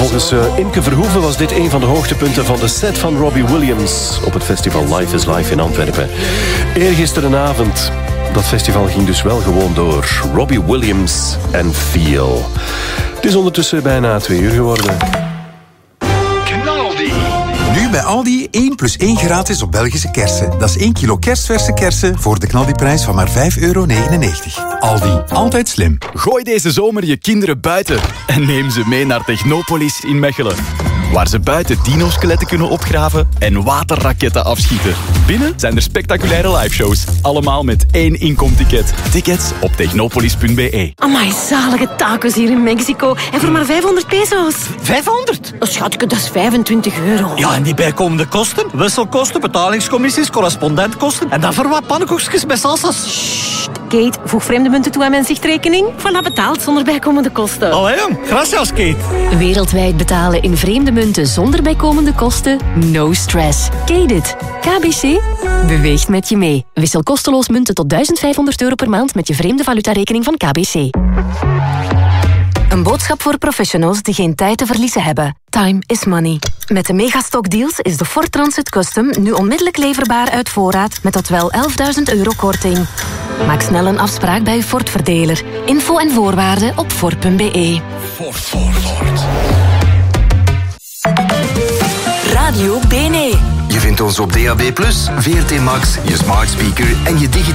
Volgens Imke Verhoeven was dit een van de hoogtepunten van de set van Robbie Williams op het festival Life is Life in Antwerpen. Eergisterenavond. Dat festival ging dus wel gewoon door. Robbie Williams en Feel. Het is ondertussen bijna 2 uur geworden. Nu bij Aldi 1 + 1 gratis op Belgische kersen. Dat is 1 kilo kerstverse kersen voor de knaldiprijs van maar €5,99. Aldi, altijd slim. Gooi deze zomer je kinderen buiten en neem ze mee naar Technopolis in Mechelen. Waar ze buiten dino-skeletten kunnen opgraven en waterraketten afschieten. Binnen zijn er spectaculaire liveshows. Allemaal met 1 inkomticket. Tickets op technopolis.be. Amai, zalige tacos hier in Mexico. En voor maar 500 pesos. 500? Oh, schatje, dat is €25. Ja, en die bijkomende kosten? Wisselkosten, betalingscommissies, correspondentkosten. En dan voor wat pannenkoekjes met salsa's. Sst, Kate, voeg vreemde munten toe aan mijn zichtrekening. Voilà, betaald zonder bijkomende kosten. Allee, jong. Gracias, Kate. Wereldwijd betalen in vreemde munten zonder bijkomende kosten? No stress. Kate it. KBC beweegt met je mee. Wissel kosteloos munten tot €1500 per maand met je vreemde valutarekening van KBC. Een boodschap voor professionals die geen tijd te verliezen hebben. Time is money. Met de Megastock deals is de Ford Transit Custom nu onmiddellijk leverbaar uit voorraad met tot wel €11.000 korting. Maak snel een afspraak bij uw Ford-verdeler. Info en voorwaarden op Ford.be. Ford. Radio BNE. Je vindt ons op DAB+, VRT Max, je smart speaker en je digitale